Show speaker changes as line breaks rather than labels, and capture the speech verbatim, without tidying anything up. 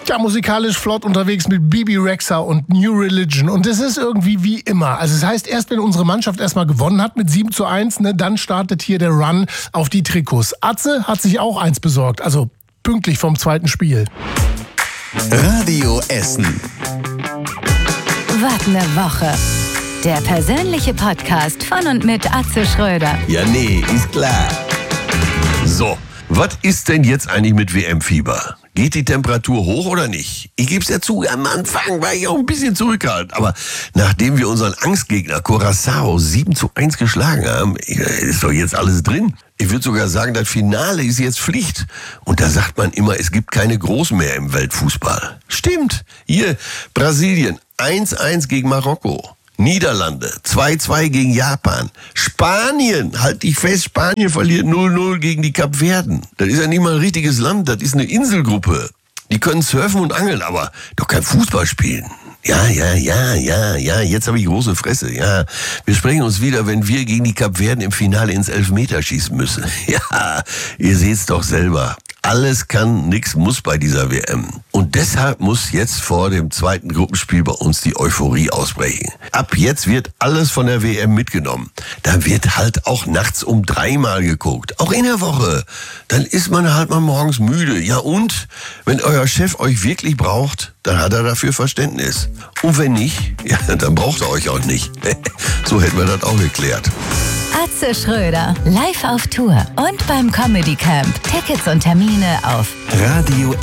ja, musikalisch flott unterwegs mit Bibi Rexha und New Religion. Und es ist irgendwie wie immer. Also es heißt, erst wenn unsere Mannschaft erstmal gewonnen hat mit sieben zu eins, ne, dann startet hier der Run auf die Trikots. Atze hat sich auch eins besorgt, also pünktlich vom zweiten Spiel.
Radio Essen.
Was ne Woche. Der persönliche Podcast von und mit Atze Schröder.
Ja, nee, ist klar. So, was ist denn jetzt eigentlich mit W M-Fieber? Geht die Temperatur hoch oder nicht? Ich gebe es ja zu, am Anfang war ich auch ein bisschen zurückhaltend. Aber nachdem wir unseren Angstgegner Curaçao sieben zu eins geschlagen haben, ist doch jetzt alles drin. Ich würde sogar sagen, das Finale ist jetzt Pflicht. Und da sagt man immer, es gibt keine Großen mehr im Weltfußball. Stimmt. Hier, Brasilien, eins eins gegen Marokko. Niederlande, zwei zwei gegen Japan. Spanien, halt dich fest, Spanien verliert null null gegen die Kapverden. Das ist ja nicht mal ein richtiges Land, das ist eine Inselgruppe. Die können surfen und angeln, aber doch kein Fußball spielen. Ja, ja, ja, ja, ja, jetzt habe ich große Fresse, ja. Wir sprechen uns wieder, wenn wir gegen die Kapverden im Finale ins Elfmeterschießen müssen. Ja, ihr seht's doch selber. Alles kann, nix muss bei dieser W M. Und deshalb muss jetzt vor dem zweiten Gruppenspiel bei uns die Euphorie ausbrechen. Ab jetzt wird alles von der W M mitgenommen. Da wird halt auch nachts um dreimal geguckt. Auch in der Woche. Dann ist man halt mal morgens müde. Ja und? Wenn euer Chef euch wirklich braucht, dann hat er dafür Verständnis. Und wenn nicht, ja, dann braucht er euch auch nicht. So hätten wir das auch geklärt.
Atze Schröder, live auf Tour und beim Comedy Camp. Tickets und Termine auf
Radio